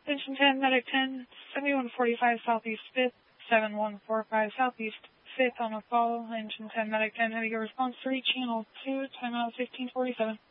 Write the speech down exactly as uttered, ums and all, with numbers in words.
Engine ten, Medic ten, seventy-one forty-five Southeast fifth, seven one four five Southeast fifth on a call. Engine ten, Medic ten, heavy response three, channel two, timeout fifteen forty-seven.